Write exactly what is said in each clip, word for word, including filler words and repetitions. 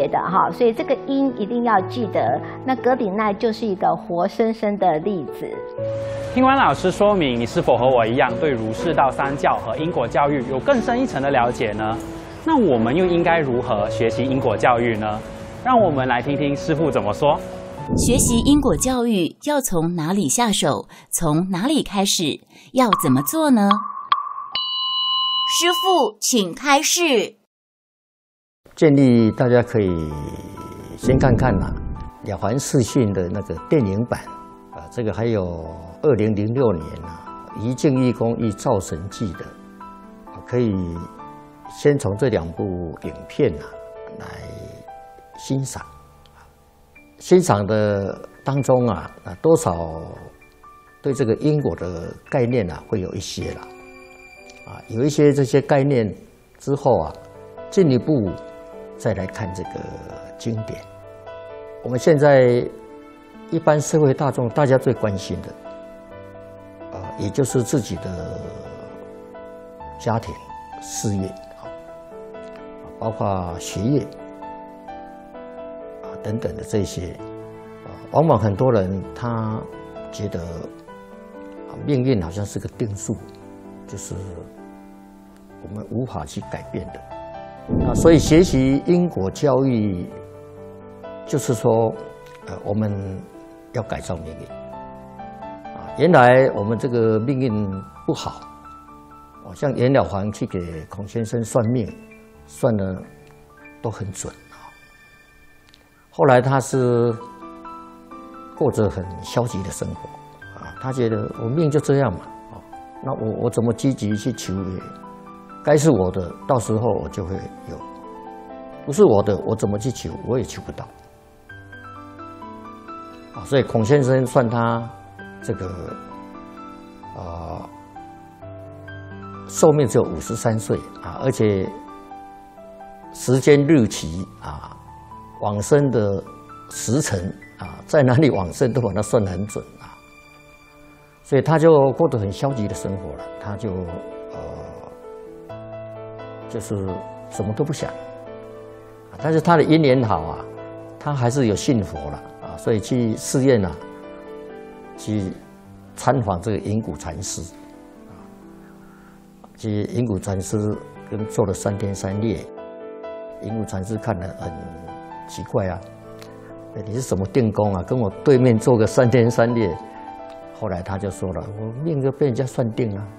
界的哈，所以这个因一定要记得。那葛鼎奈就是一个活生生的例子。 听完老师说明，你是否和我一样对儒释道三教和因果教育有更深一层的了解呢？那我们又应该如何学习因果教育呢？让我们来听听师父怎么说。 学习因果教育要从哪里下手？从哪里开始？要怎么做呢？师父，请开示。 建议大家可以先看看呐、啊，《了凡四训》的那个电影版啊，这个还有二零零六年啊，《一境一公一造神记》的，啊，可以先从这两部影片啊来欣赏。欣赏的当中啊，啊多少对这个因果的概念啊会有一些啦，啊有一些这些概念之后啊，进一步再来看这个经典。我们现在一般社会大众大家最关心的，呃也就是自己的家庭、事业啊，包括学业。等等的这些，啊，往往很多人他觉得，啊，命运好像是个定数，就是我们无法去改变的。啊，所以学习因果教育，就是说，呃，我们要改造命运。啊，原来我们这个命运不好，啊，像袁了凡去给孔先生算命，算的都很准。后来他是过着很消极的生活啊，他觉得我命就这样嘛，啊，那我我怎么积极去求也，该是我的，到时候我就会有；不是我的，我怎么去求，我也求不到。啊，所以孔先生算他这个啊寿命只有五十三岁啊，而且时间日期啊。往生的时辰啊，在哪里往生都把它算得很准啊，所以他就过得很消极的生活了，他就呃，就是什么都不想，但是他的因缘好啊，他还是有信佛了啊，所以去寺院啊，去参访这个隐谷禅师啊，去隐谷禅师跟做了三天三夜，隐谷禅师看了很。奇怪啊，你是什么定功啊？跟我对面做个三天三夜，后来他就说了，我命就被人家算定了。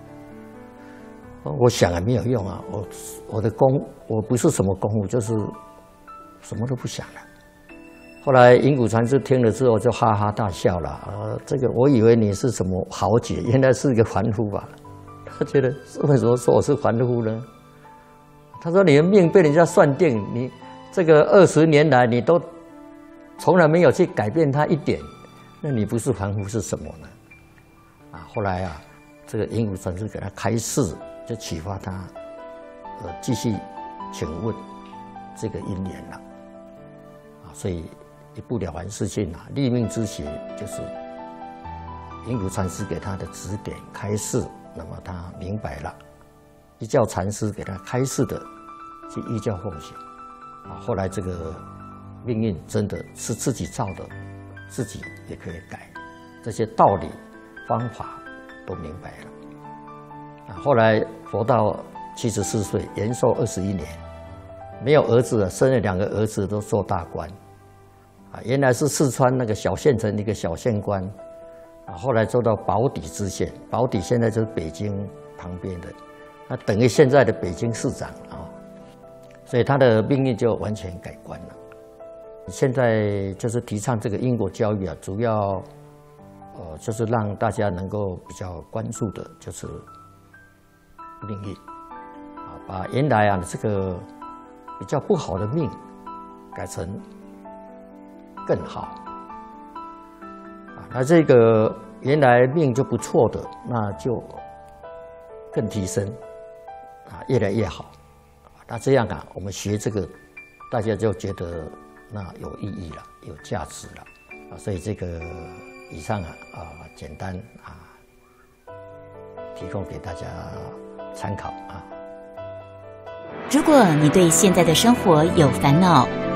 我想也没有用啊，我我的功我不是什么功夫，就是什么都不想了。后来隐谷禅师听了之后就哈哈大笑了，呃，这个我以为你是什么豪杰，原来是一个凡夫吧？他觉得为什么说我是凡夫呢？他说你的命被人家算定，你。这个二十年来，你都从来没有去改变它一点，那你不是凡夫是什么呢？啊，后来啊，这个隐谷禅师给他开示，就启发他，呃，继续请问这个因缘了。啊，所以一部了凡四训啊，立命之学就是隐谷禅师给他的指点开示，那么他明白了，依教禅师给他开示的，去依教奉行。啊，后来这个命运真的是自己造的，自己也可以改，这些道理、方法都明白了。啊，后来活到七十四岁，延寿二十一年，没有儿子了，生了两个儿子都做大官。啊，原来是四川那个小县城一个小县官，啊，后来做到保底知县，保底现在就是北京旁边的，那等于现在的北京市长啊。所以他的命运就完全改观了。现在就是提倡这个因果教育啊，主要呃就是让大家能够比较关注的就是命运啊，把原来啊这个比较不好的命改成更好啊，那这个原来命就不错的，那就更提升啊，越来越好。那这样啊，我们学这个，大家就觉得那有意义了，有价值了啊。所以这个以上啊啊简单啊，提供给大家参考啊。 如果你对现在的生活有烦恼，